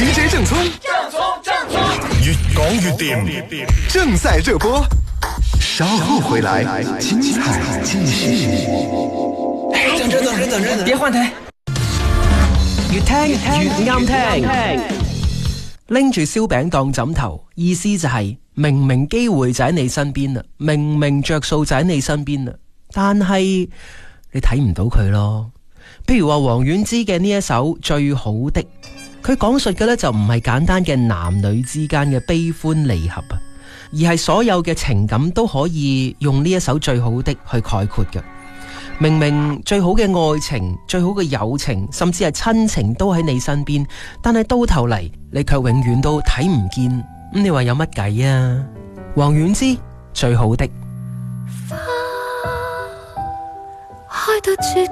DJ 正聰，越講越掂，正在熱播。稍後回來，精彩繼續。 等陣，別換台。越聽越啱聽。拎住燒餅當枕頭，意思就係明明機會就喺你身邊啦，明明着數就喺你身邊啦，但係你睇唔到佢咯。譬如話王菀之嘅呢一首最好的，佢講述嘅呢就唔係簡單嘅男女之間嘅悲歡離合啊，而係所有嘅情感都可以用呢一首最好的去概括嘅。明明最好嘅愛情、最好嘅友情，甚至係親情都喺你身邊，但係到頭嚟你卻永遠都睇唔見。咁你話有乜計啊？王菀之最好的。 花開得絕